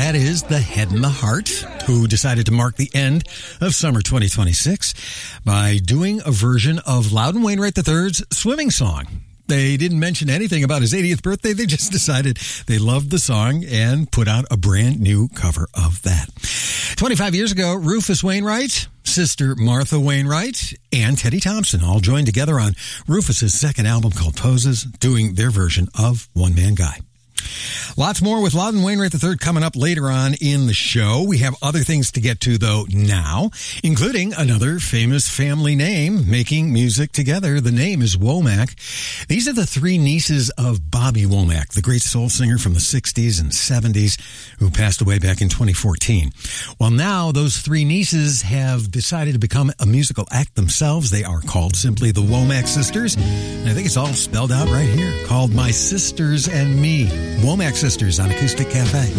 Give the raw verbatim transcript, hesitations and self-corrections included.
that is The Head and the Heart, who decided to mark the end of summer twenty twenty-six by doing a version of Loudon Wainwright the third's Swimming Song. They didn't mention anything about his eightieth birthday. They just decided they loved the song and put out a brand new cover of that. twenty-five years ago, Rufus Wainwright, sister Martha Wainwright, and Teddy Thompson all joined together on Rufus's second album called Poses, doing their version of One Man Guy. Lots more with Loudon Wainwright the third coming up later on in the show. We have other things to get to, though, now, including another famous family name making music together. The name is Womack. These are the three nieces of Bobby Womack, the great soul singer from the sixties and seventies who passed away back in twenty fourteen. Well, now those three nieces have decided to become a musical act themselves. They are called simply the Womack Sisters, and I think it's all spelled out right here, called My Sisters and Me. Womack Sisters on Acoustic Cafe.